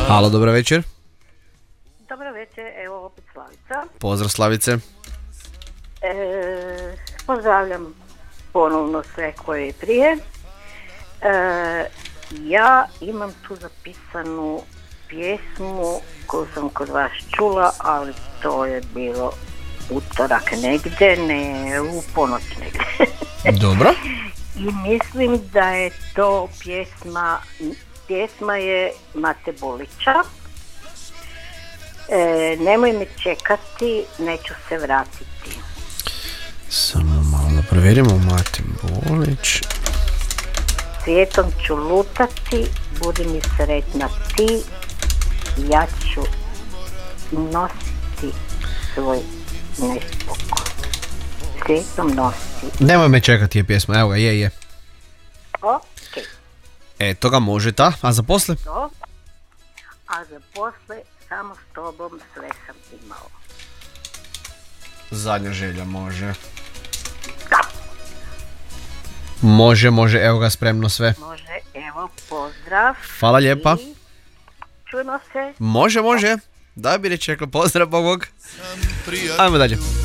Halo, dobro večer. Dobro večer, evo opet Slavica. Pozdrav Slavice. Pozdravljam ponovno sve koje je prije. Ja imam tu zapisanu pjesmu koju sam kod vas čula, ali to je bilo utorak negdje, ne u ponoć negdje. Dobro. I mislim da je to pjesma je Mate Bolića. Nemoj me čekati, neću se vratiti. Samo malo da provjerimo. Mate Bolić. Svijetom ću lutati, budi mi sretna ti, ja ću nositi svoj nespokoj. Svijetom nositi. Nemoj me čekati je pjesma, evo ga, je. Ok. Eto ga, može ta, a za posle? To. A za posle samo s tobom sve sam imao. Zadnja želja, može. Da. Može, evo ga, spremno sve. Može, evo, pozdrav. Hvala lijepa. I čujemo se. Može. Da bi reći, pozdrav, Bog. Ajmo dalje.